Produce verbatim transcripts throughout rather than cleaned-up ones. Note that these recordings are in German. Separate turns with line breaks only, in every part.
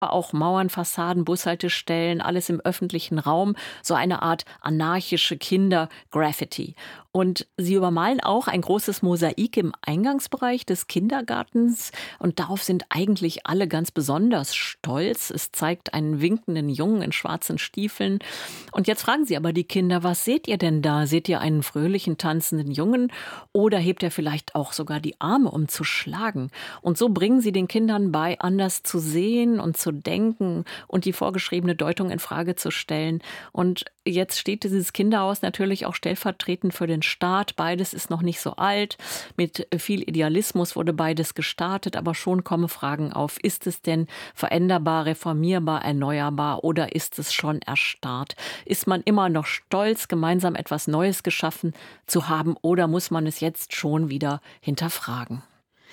auch Mauern, Fassaden, Bushaltestellen, alles im öffentlichen Raum, so eine Art anarchische Kinder-Graffiti. Und sie übermalen auch ein großes Mosaik im Eingangsbereich des Kindergartens und darauf sind eigentlich alle ganz besonders stolz. Es zeigt einen winkenden Jungen in schwarzen Stiefeln. Und jetzt fragen sie aber die Kinder, was seht ihr denn da? Seht ihr einen fröhlichen, tanzenden Jungen oder hebt er vielleicht auch sogar die Arme, um zu schlagen? Und so bringen sie den Kindern bei, anders zu sehen und zu denken und die vorgeschriebene Deutung in Frage zu stellen. Und jetzt steht dieses Kinderhaus natürlich auch stellvertretend für den Staat. Beides ist noch nicht so alt. Mit viel Idealismus wurde beides gestartet, aber schon kommen Fragen auf. Ist es denn veränderbar, reformierbar, erneuerbar oder ist es schon erstarrt? Ist man immer noch stolz, gemeinsam etwas Neues geschaffen zu haben oder muss man es jetzt schon wieder hinterfragen?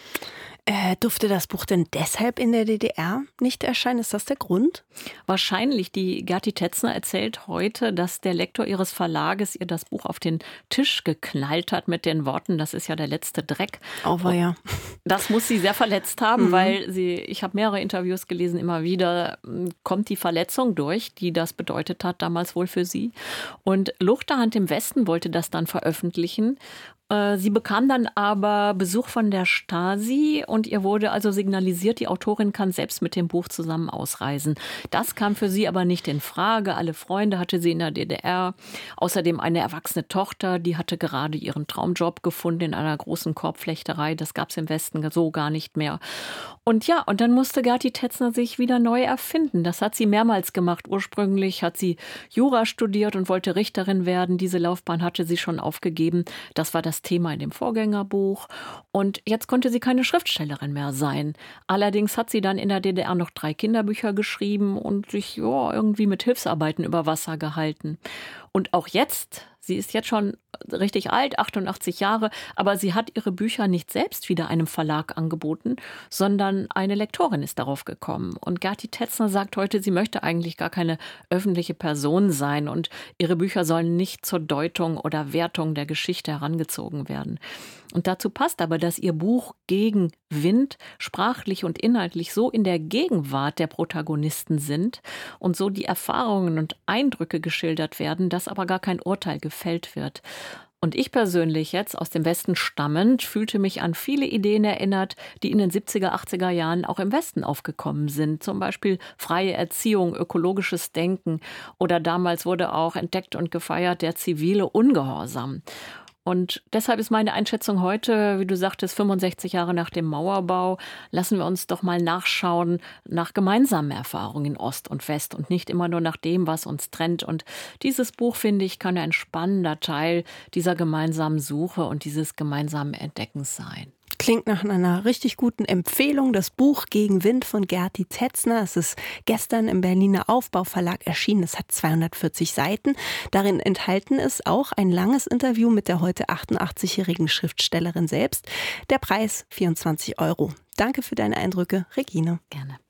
Äh, durfte das Buch denn deshalb in der D D R nicht erscheinen? Ist das der Grund?
Wahrscheinlich. Die Gerti Tetzner erzählt heute, dass der Lektor ihres Verlages ihr das Buch auf den Tisch geknallt hat mit den Worten, das ist ja der letzte Dreck.
Auweia.
Das muss sie sehr verletzt haben,
Mhm.
weil sie, ich habe mehrere Interviews gelesen, immer wieder kommt die Verletzung durch, die das bedeutet hat, damals wohl für sie. Und Luchterhand im Westen wollte das dann veröffentlichen. Sie bekam dann aber Besuch von der Stasi und ihr wurde also signalisiert, die Autorin kann selbst mit dem Buch zusammen ausreisen. Das kam für sie aber nicht in Frage. Alle Freunde hatte sie in der D D R. Außerdem eine erwachsene Tochter, die hatte gerade ihren Traumjob gefunden in einer großen Korbflechterei. Das gab es im Westen so gar nicht mehr. Und ja, und dann musste Gerti Tetzner sich wieder neu erfinden. Das hat sie mehrmals gemacht. Ursprünglich hat sie Jura studiert und wollte Richterin werden. Diese Laufbahn hatte sie schon aufgegeben. Das war das Thema in dem Vorgängerbuch. Und jetzt konnte sie keine Schriftstellerin mehr sein. Allerdings hat sie dann in der D D R noch drei Kinderbücher geschrieben und sich ja, irgendwie mit Hilfsarbeiten über Wasser gehalten. Und auch jetzt, sie ist jetzt schon richtig alt, achtundachtzig Jahre, aber sie hat ihre Bücher nicht selbst wieder einem Verlag angeboten, sondern eine Lektorin ist darauf gekommen. Und Gerti Tetzner sagt heute, sie möchte eigentlich gar keine öffentliche Person sein und ihre Bücher sollen nicht zur Deutung oder Wertung der Geschichte herangezogen werden. Und dazu passt aber, dass ihr Buch Gegen Wind sprachlich und inhaltlich so in der Gegenwart der Protagonisten sind und so die Erfahrungen und Eindrücke geschildert werden, dass aber gar kein Urteil gefällt wird. Und ich persönlich jetzt aus dem Westen stammend fühlte mich an viele Ideen erinnert, die in den siebziger, achtziger Jahren auch im Westen aufgekommen sind. Zum Beispiel freie Erziehung, ökologisches Denken oder damals wurde auch entdeckt und gefeiert der zivile Ungehorsam. Und deshalb ist meine Einschätzung heute, wie du sagtest, fünfundsechzig Jahre nach dem Mauerbau, lassen wir uns doch mal nachschauen nach gemeinsamen Erfahrungen in Ost und West und nicht immer nur nach dem, was uns trennt. Und dieses Buch, finde ich, kann ein spannender Teil dieser gemeinsamen Suche und dieses gemeinsamen Entdeckens sein.
Klingt nach einer richtig guten Empfehlung. Das Buch Gegen Wind von Gerti Tetzner. Es ist gestern im Berliner Aufbau-Verlag erschienen. Es hat zweihundertvierzig Seiten. Darin enthalten ist auch ein langes Interview mit der heute achtundachtzigjährigen Schriftstellerin selbst. Der Preis vierundzwanzig Euro. Danke für deine Eindrücke, Regine.
Gerne.